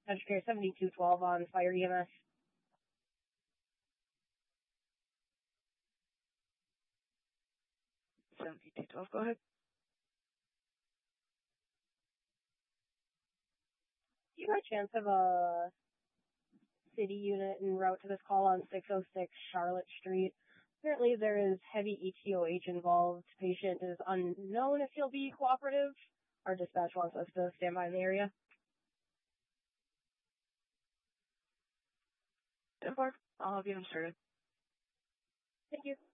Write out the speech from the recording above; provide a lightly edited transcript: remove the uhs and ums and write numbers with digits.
Care 7212 on Fire EMS. 7212, go ahead. Do you by chance have a city unit en route to this call on 606 Charlotte Street? Apparently there is heavy ETOH involved. Patient is unknown if he'll be cooperative. Our dispatch wants us to stand by in the area. 10-4, I'll have you started. Thank you.